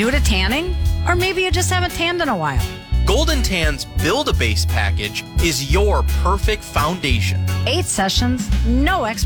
new to tanning? Or maybe you just haven't tanned in a while. Golden Tann's Build-A-Base package is your perfect foundation. 8 sessions, no